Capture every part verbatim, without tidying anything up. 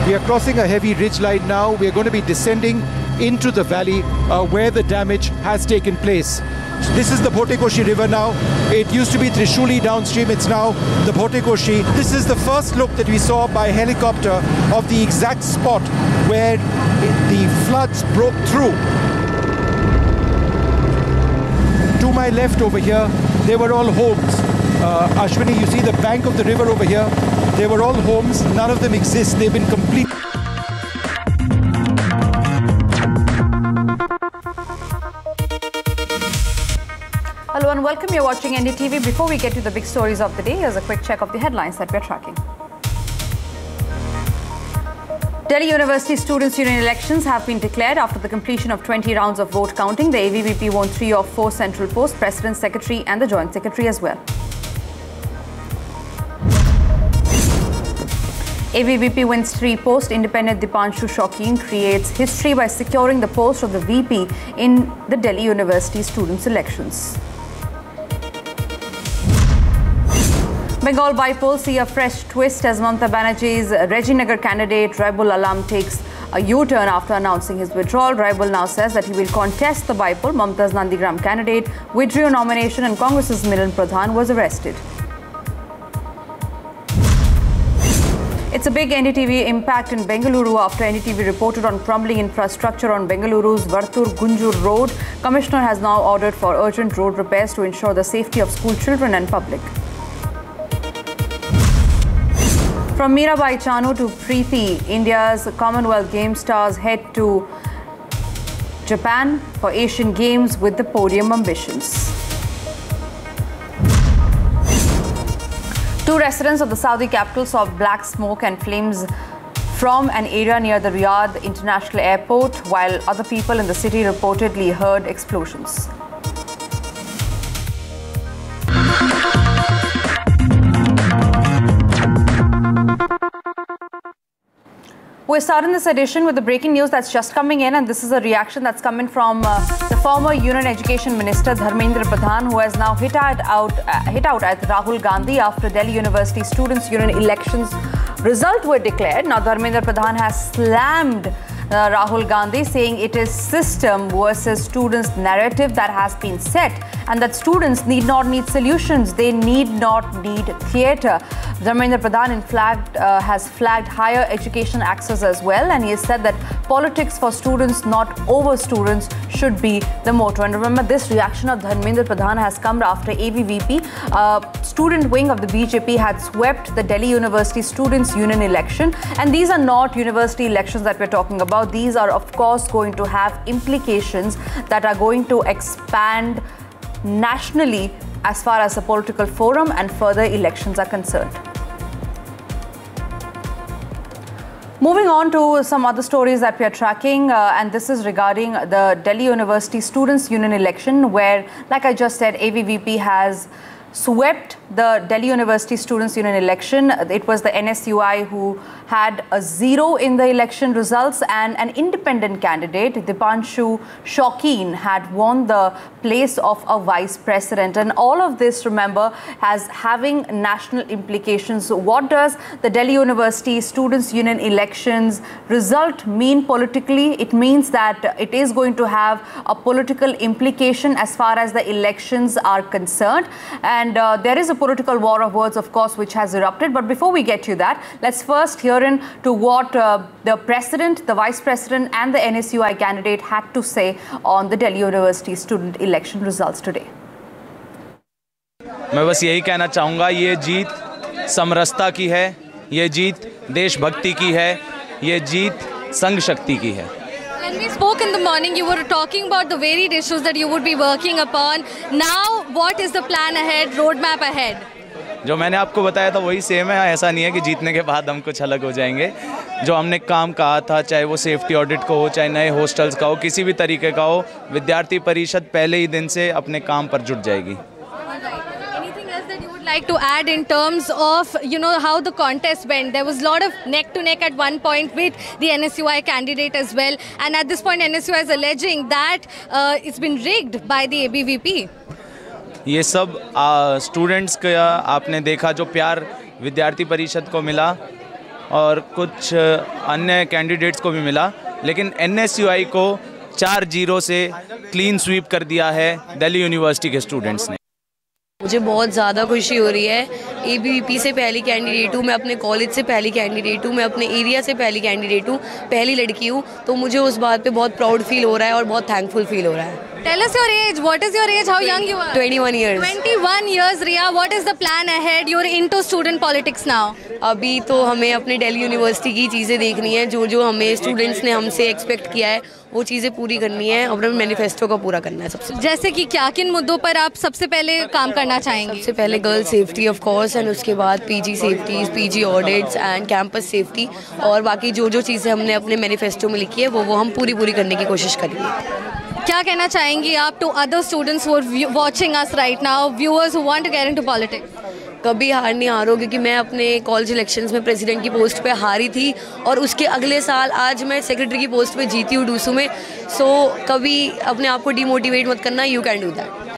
We are crossing a heavy ridge line now. We are going to be descending into the valley uh, where the damage has taken place. This is the Bhotekoshi River now. It used to be Trishuli downstream. It's now the Bhotekoshi. This is the first look that we saw by helicopter of the exact spot where the floods broke through. To my left over here, they were all homes. Uh, Ashwini, you see the bank of the river over here. They were all homes. None of them exist. They've been complete. Hello and welcome. You're watching N D T V. Before we get to the big stories of the day, here's a quick check of the headlines that we're tracking. Delhi University Students' Union elections have been declared after the completion of twenty rounds of vote counting. The A V V P won three of four central posts, President, Secretary and the Joint Secretary as well. A V V P wins three posts. Independent Dipanshu Shaukin creates history by securing the post of the V P in the Delhi University Students' elections. Bengal by-polls see a fresh twist as Mamata Banerjee's Rajinagar candidate Raibul Alam takes a U-turn after announcing his withdrawal. Raibul now says that he will contest the by-poll. Mamata's Nandigram candidate withdrew nomination and Congress's Milan Pradhan was arrested. It's a big N D T V impact in Bengaluru after N D T V reported on crumbling infrastructure on Bengaluru's Vartur Gunjur Road. Commissioner has now ordered for urgent road repairs to ensure the safety of school children and public. From Mirabai Chanu to Preeti, India's Commonwealth Games stars head to Japan for Asian Games with the podium ambitions. Two residents of the Saudi capital saw black smoke and flames from an area near the Riyadh International Airport, while other people in the city reportedly heard explosions. We're starting this edition with the breaking news that's just coming in, and this is a reaction that's coming from uh, the former Union Education Minister Dharmendra Pradhan, who has now hit out, out, uh, hit out at Rahul Gandhi after Delhi University Students' Union elections results were declared. Now, Dharmendra Pradhan has slammed uh, Rahul Gandhi, saying it is system versus students narrative that has been set, and that students need not need solutions, they need not need theatre. Dharmendra Pradhan in flagged, uh, has flagged higher education access as well, and he has said that politics for students, not over students, should be the motto. And remember, this reaction of Dharmendra Pradhan has come after A V V P, uh, student wing of the B J P, had swept the Delhi University Students' Union election. And these are not university elections that we're talking about. These are, of course, going to have implications that are going to expand nationally as far as the political forum and further elections are concerned. Moving on to some other stories that we are tracking, uh, and this is regarding the Delhi University Students' Union election, where, like I just said, A V V P has swept the Delhi University Students' Union election. It was the N S U I who had a zero in the election results, and an independent candidate, Dipanshu Shaukin, had won the place of a vice president. And all of this, remember, has having national implications. What does the Delhi University Students' Union elections result mean politically? It means that it is going to have a political implication as far as the elections are concerned. And uh, there is a political war of words, of course, which has erupted. But before we get to that, let's first hear in to what uh, the president, the vice president and the N S U I candidate had to say on the Delhi University student election results today. मैं बस यही कहना चाहूँगा, ये जीत समरसता की है, ये जीत देशभक्ति की है, ये जीत संघ शक्ति की है. When we spoke in the morning, you were talking about the varied issues that you would be working upon. Now, what is the plan ahead, roadmap ahead? जो मैंने आपको बताया था वही सेम है. ऐसा नहीं है कि जीतने के बाद हम कुछ अलग हो जाएंगे. जो हमने काम कहा था, चाहे वो सेफ्टी ऑडिट का हो, चाहे नए हॉस्टल्स का हो, किसी भी तरीके का हो, विद्यार्थी परिषद पहले ही दिन से अपने काम पर जुट जाएगी. Like to add in terms of, you know, how the contest went. There was a lot of neck to neck at one point with the N S U I candidate as well, and at this point N S U I is alleging that uh, it's been rigged by the A B V P. ये सब students का आपने देखा, जो प्यार विद्यार्थी परिषद को मिला, और कुछ अन्य कैंडिडेट्स को भी मिला, लेकिन एन एस यू आई को चार जीरो से क्लीन स्वीप कर दिया है दिल्ली यूनिवर्सिटी के स्टूडेंट्स ने। मुझे बहुत ज़्यादा खुशी हो रही है। ए बी वी पी से पहली कैंडिडेट हूँ, मैं अपने कॉलेज से पहली कैंडिडेट हूँ, मैं अपने एरिया से पहली कैंडिडेट हूँ, पहली लड़की हूँ, तो मुझे उस बात पे बहुत प्राउड फील हो रहा है और बहुत थैंकफुल फील हो रहा है। Tell us your age. What is your age? How young you are? twenty-one years. twenty-one years, Riya. What is the plan ahead? You're into student politics now. अभी तो हमें अपने दिल्ली यूनिवर्सिटी की चीज़ें देखनी है, जो जो हमें स्टूडेंट्स ने हमसे एक्सपेक्ट किया है वो चीज़ें पूरी करनी है और अपने मैनिफेस्टो का पूरा करना है सबसे। जैसे कि क्या किन मुद्दों पर आप सबसे पहले काम करना चाहेंगे? सबसे पहले girl safety of course, and उसके बाद PG safeties, PG audits and campus safety, और बाकी जो जो चीज़ें हमने अपने मैनिफेस्टो में लिखी है वो वो हम पूरी पूरी करने की कोशिश करेंगे। क्या कहना चाहेंगी आप to other students who are watching us right now, viewers who want to get into politics? कभी हार नहीं हारो, क्योंकि मैं अपने कॉलेज इलेक्शंस में प्रेसिडेंट की पोस्ट पे हारी थी और उसके अगले साल आज मैं सेक्रेटरी की पोस्ट पे जीती हूँ डूसू में। सो कभी अपने आप को डिमोटिवेट मत करना, you can do that.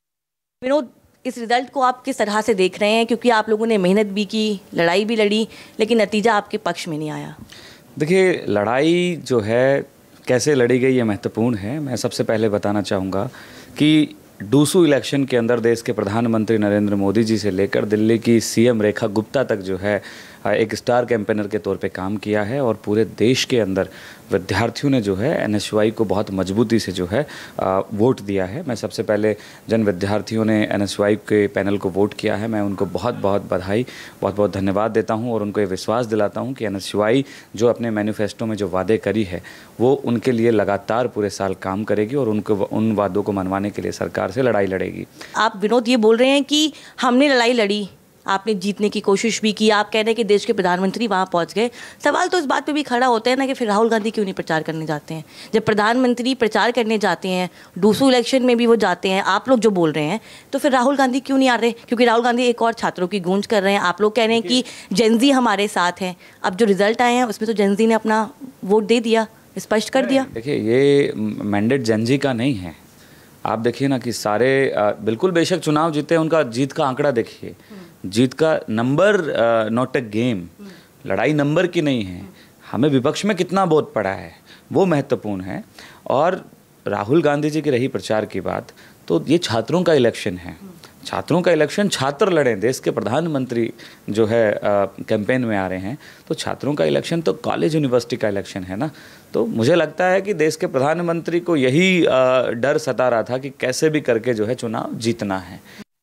Vinod, इस रिज़ल्ट को आप किस तरह से देख रहे हैं, क्योंकि आप लोगों ने मेहनत भी की, लड़ाई भी लड़ी, लेकिन नतीजा आपके पक्ष में नहीं आया? देखिए, लड़ाई जो है कैसे लड़ी गई ये महत्वपूर्ण है। मैं सबसे पहले बताना चाहूँगा कि डूसू इलेक्शन के अंदर देश के प्रधानमंत्री नरेंद्र मोदी जी से लेकर दिल्ली की सीएम रेखा गुप्ता तक जो है एक स्टार कैंपेनर के तौर पे काम किया है, और पूरे देश के अंदर विद्यार्थियों ने जो है एन एस यू आई को बहुत मजबूती से जो है आ, वोट दिया है। मैं सबसे पहले जन विद्यार्थियों ने एन एस यू आई के पैनल को वोट किया है, मैं उनको बहुत बहुत बधाई, बहुत बहुत धन्यवाद देता हूं और उनको ये विश्वास दिलाता हूं कि एन एस यू आई जो अपने मैनिफेस्टो में जो वादे करी है वो उनके लिए लगातार पूरे साल काम करेगी और उनको उन वादों को मनवाने के लिए सरकार से लड़ाई लड़ेगी। आप विनोद ये बोल रहे हैं कि हमने लड़ाई लड़ी, आपने जीतने की कोशिश भी की, आप कह रहे हैं कि देश के प्रधानमंत्री वहाँ पहुँच गए। सवाल तो इस बात पे भी खड़ा होता है ना कि फिर राहुल गांधी क्यों नहीं प्रचार करने जाते हैं? जब प्रधानमंत्री प्रचार करने जाते हैं, डूसू इलेक्शन में भी वो जाते हैं, आप लोग जो बोल रहे हैं, तो फिर राहुल गांधी क्यों नहीं आ रहे? क्योंकि राहुल गांधी एक और छात्रों की गूंज कर रहे हैं। आप लोग कह रहे हैं कि जेनजी हमारे साथ हैं। अब जो रिजल्ट आए हैं उसमें तो जेनजी ने अपना वोट दे दिया, स्पष्ट कर दिया। देखिए, ये मैंडेट जेनजी का नहीं है। आप देखिए ना कि सारे बिल्कुल बेशक चुनाव जीते, उनका जीत का आंकड़ा देखिए, जीत का नंबर नॉट अ गेम, लड़ाई नंबर की नहीं है। हमें विपक्ष में कितना वोट पड़ा है वो महत्वपूर्ण है। और राहुल गांधी जी की रही प्रचार की बात, तो ये छात्रों का इलेक्शन है, छात्रों का इलेक्शन, छात्र लड़ें। देश के प्रधानमंत्री जो है कैंपेन में आ रहे हैं, तो छात्रों का इलेक्शन तो कॉलेज यूनिवर्सिटी का इलेक्शन है ना। तो मुझे लगता है कि देश के प्रधानमंत्री को यही आ, डर सता रहा था कि कैसे भी करके जो है चुनाव जीतना है।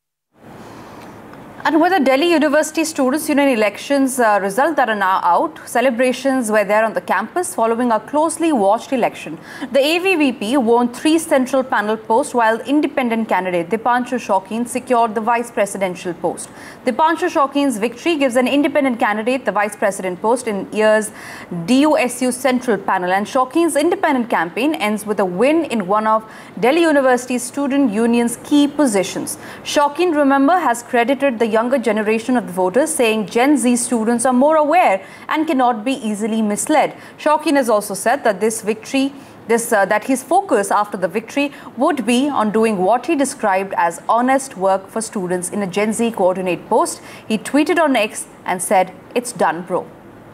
And with the Delhi University Students' Union elections uh, results that are now out, celebrations were there on the campus following a closely watched election. The A V V P won three central panel posts, while independent candidate Dipanshu Shaukin secured the vice presidential post. Dipanshu Shaukin's victory gives an independent candidate the vice president post in year's D U S U central panel, and Shaukin's independent campaign ends with a win in one of Delhi University Student Union's key positions. Shaukin, remember, has credited the younger generation of the voters, saying Gen Z students are more aware and cannot be easily misled. Shaukin has also said that this victory, this uh, that his focus after the victory would be on doing what he described as honest work for students in a Gen Z coordinate post. He tweeted on X and said, "It's done, bro."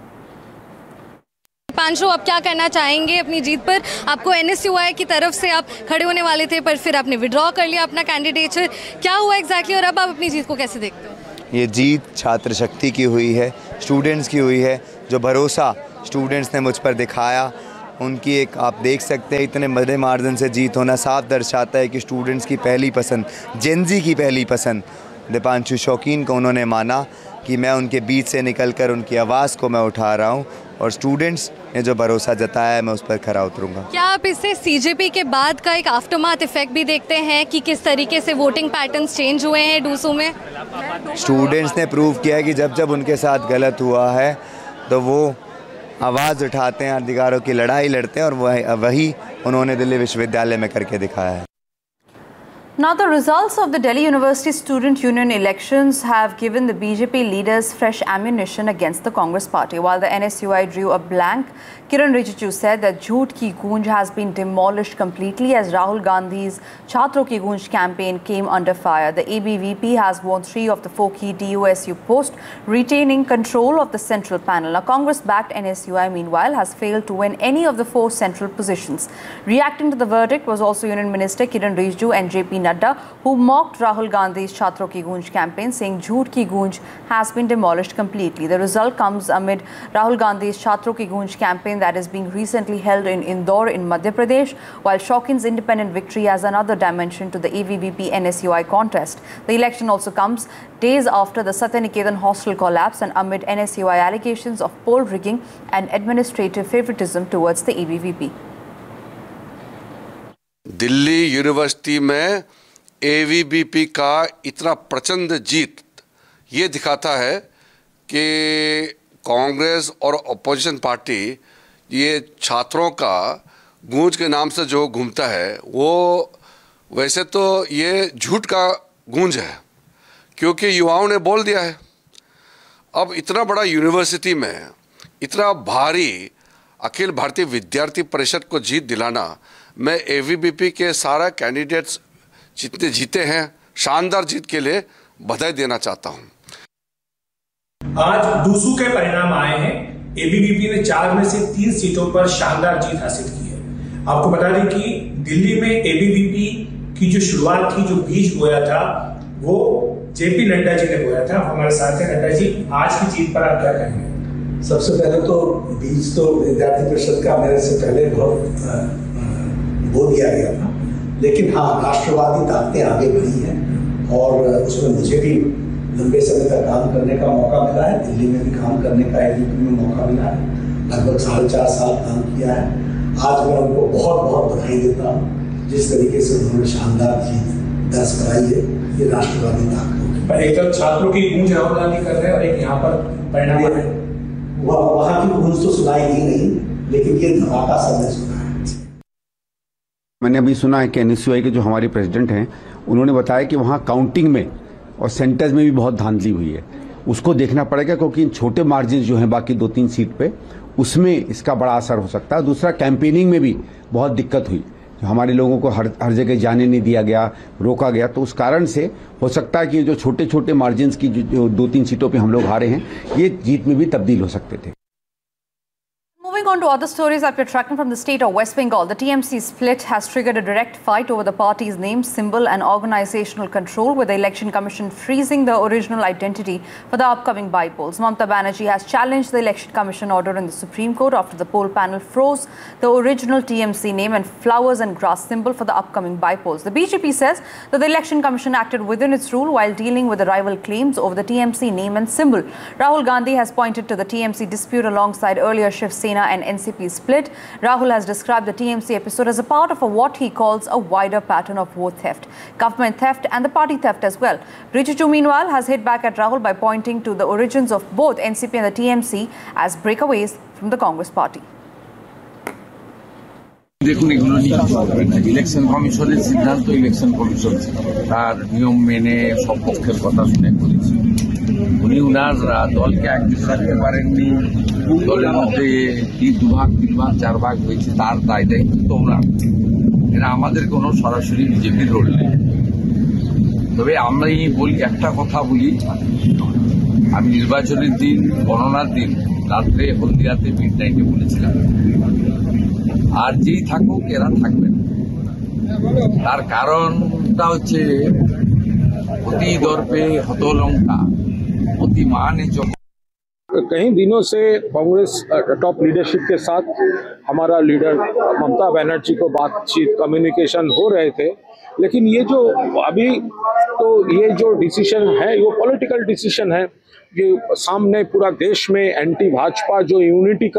पांचो, आप क्या कहना चाहेंगे अपनी जीत पर? आपको N S U आई की तरफ से आप खड़े होने वाले थे, पर फिर आपने विड्रॉ कर लिया अपना कैंडिडेचर, क्या हुआ एग्जैक्टली, और अब आप अपनी जीत को कैसे देखते हो? ये जीत छात्र शक्ति की हुई है, स्टूडेंट्स की हुई है। जो भरोसा स्टूडेंट्स ने मुझ पर दिखाया, उनकी एक आप देख सकते हैं, इतने बड़े मार्जिन से जीत होना साफ दर्शाता है कि स्टूडेंट्स की पहली पसंद, जेनजी की पहली पसंद दीपांशु शौकीन को उन्होंने माना कि मैं उनके बीच से निकलकर उनकी आवाज़ को मैं उठा रहा हूँ, और स्टूडेंट्स ने जो भरोसा जताया है मैं उस पर खरा उतरूँगा। क्या आप इससे सी जे पी के बाद का एक आफ्टरमाथ इफेक्ट भी देखते हैं कि किस तरीके से वोटिंग पैटर्न्स चेंज हुए हैं डूसू में? स्टूडेंट्स ने प्रूव किया है कि जब जब उनके साथ गलत हुआ है तो वो आवाज़ उठाते हैं, अधिकारों की लड़ाई लड़ते हैं, और वही वही उन्होंने दिल्ली विश्वविद्यालय में करके दिखाया है। Now, the results of the Delhi University Student Union elections have given the B J P leaders fresh ammunition against the Congress party. While the N S U I drew a blank, Kiran Rijiju said that Jhoot Ki Goonj has been demolished completely as Rahul Gandhi's Chhatron Ki Goonj campaign came under fire. The A B V P has won three of the four key D U S U posts, retaining control of the central panel. Now, Congress-backed N S U I, meanwhile, has failed to win any of the four central positions. Reacting to the verdict was also Union Minister Kiran Rijiju and J P Nadda, who mocked Rahul Gandhi's Chhatron Ki Goonj campaign, saying Jhoot Ki Goonj has been demolished completely. The result comes amid Rahul Gandhi's Chhatron Ki Goonj campaign that is being recently held in Indore in Madhya Pradesh, while Shaukin's independent victory as another dimension to the A B V P N S U I contest. The election also comes days after the Satyaniketan hostel collapse and amid N S U I allegations of poll rigging and administrative favoritism towards the A B V P. Delhi university में A V B P का इतना प्रचंड जीत ये दिखाता है कि कांग्रेस और opposition party ये छात्रों का गूंज के नाम से जो घूमता है वो वैसे तो ये झूठ का गूंज है, क्योंकि युवाओं ने बोल दिया है। अब इतना बड़ा यूनिवर्सिटी में इतना भारी अखिल भारतीय विद्यार्थी परिषद को जीत दिलाना, मैं ए वी बी पी के सारा कैंडिडेट्स जितने जीते हैं शानदार जीत के लिए बधाई देना चाहता हूं। आज डूसू के परिणाम आए हैं। ए बी वी पी ने चार में से तीन सीटों पर शानदार जीत हासिल की है। आपको बता दें कि दिल्ली में ए बी वी पी की जो शुरुआत थी, जो बीज बोया था, वो जे पी नड्डा जी ने बोया था। हमारे साथ हैं नड्डा जी, आज की जीत पर आप क्या कहेंगे? सबसे पहले तो बीज तो विद्यार्थी परिषद का मेरे से पहले बहुत बो दिया गया था, लेकिन हाँ, राष्ट्रवादी ताकतें आगे बढ़ी हैं और उसमें मुझे भी लंबे समय तक काम करने का मौका मिला है। दिल्ली में भी काम करने का ए बी वी पी में मौका मिला है, लगभग साढ़े चार साल काम किया है। आज मैं उनको बहुत बहुत बधाई देता हूँ, जिस तरीके से उन्होंने शानदार जीत दर्ज कराई है। ये राष्ट्रवादी ताकत पर एक तरफ छात्रों की गूंज राहुल गांधी कर रहे हैं और एक यहाँ पर परिणाम है, वहाँ की गूंज तो सुनाई दी नहीं, लेकिन ये धमाका सबने सुना है। मैंने अभी सुना है कि एन एस यू आई के जो हमारे प्रेसिडेंट हैं, उन्होंने बताया कि वहाँ काउंटिंग में और सेंटर्स में भी बहुत धांधली हुई है। उसको देखना पड़ेगा, क्योंकि इन छोटे मार्जिन जो हैं बाकी दो तीन सीट पे, उसमें इसका बड़ा असर हो सकता है। दूसरा, कैंपेनिंग में भी बहुत दिक्कत हुई, हमारे लोगों को हर हर जगह जाने नहीं दिया गया, रोका गया, तो उस कारण से हो सकता है कि जो छोटे छोटे मार्जिन की जो, जो दो तीन सीटों पे हम लोग हारे हैं, ये जीत में भी तब्दील हो सकते थे। Moving on to other stories that we're tracking from the state of West Bengal, the T M C split has triggered a direct fight over the party's name, symbol and organizational control, with the Election Commission freezing the original identity for the upcoming by-polls. Mamata Banerjee has challenged the Election Commission order in the Supreme Court after the poll panel froze the original T M C name and flowers and grass symbol for the upcoming by-polls. The B J P says that the Election Commission acted within its rule while dealing with the rival claims over the T M C name and symbol. Rahul Gandhi has pointed to the T M C dispute alongside earlier Shiv Sena and N C P split. Rahul has described the T M C episode as a part of a, what he calls a wider pattern of vote theft, government theft and the party theft as well. Rijiju, meanwhile, has hit back at Rahul by pointing to the origins of both N C P and the T M C as breakaways from the Congress party. দেখুন, এগুলো election কমিশনের সিদ্ধান্ত, election commission তার নিয়ম মেনে সব পক্ষের কথা শুনে করেছে। উনি উনার দলকে একদিকে রাখতে পারেননি, দলের মধ্যে কি দুভাগ তিন ভাগ চার ভাগ হয়েছে তার দায় দায়িত্ব তো ওনার, এরা আমাদের কোনো সরাসরি বিজেপির রোল নেই। তবে আমরা বলি, একটা কথা বলি, আমি নির্বাচনের দিন, গণনার দিন রাত্রে হলদিয়াতে মিড নাইটে বলেছিলাম, আর যেই থাকুক এরা থাকবেন। তার কারণটা হচ্ছে অতি দর্পে হতলঙ্কা অতি মানে চোখ। कई दिनों से कांग्रेस टॉप लीडरशिप के साथ हमारा लीडर ममता बनर्जी को बातचीत कम्युनिकेशन हो रहे थे, लेकिन ये जो अभी तो ये जो डिसीजन है वो पॉलिटिकल डिसीजन है। ये सामने पूरा देश में एंटी भाजपा जो यूनिटी का